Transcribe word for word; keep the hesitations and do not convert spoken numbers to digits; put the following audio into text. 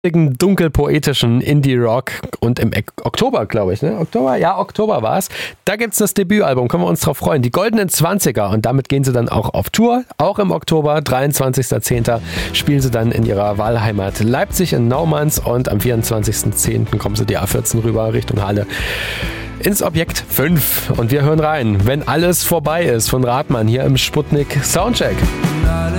dunkelpoetischen Indie-Rock und im Oktober, glaube ich, ne? Oktober? Ja, Oktober war es. Da gibt es das Debütalbum, können wir uns drauf freuen. Die Goldenen Zwanziger und damit gehen sie dann auch auf Tour. Auch im Oktober, dreiundzwanzigster zehnter spielen sie dann in ihrer Wahlheimat Leipzig in Naumanns und am vierundzwanzigsten zehnten kommen sie die A vierzehn rüber Richtung Halle ins Objekt fünf. Und wir hören rein, wenn alles vorbei ist, von Rathmann hier im Sputnik Soundcheck.